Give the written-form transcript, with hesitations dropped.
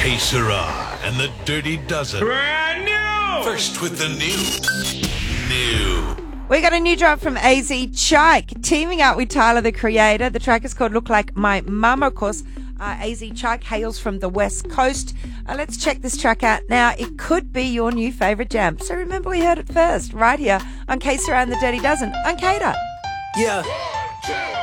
Que Sera and the Dirty Dozen. Brand new! First with the new. We got a new drop from AZ Chike, teaming up with Tyler, the Creator. The track is called Look Like My Mama. Of course, AZ Chike hails from the West Coast. Let's check this track out now. It could be your new favourite jam. So remember, we heard it first, right here on Que Sera and the Dirty Dozen on Cater. Yeah.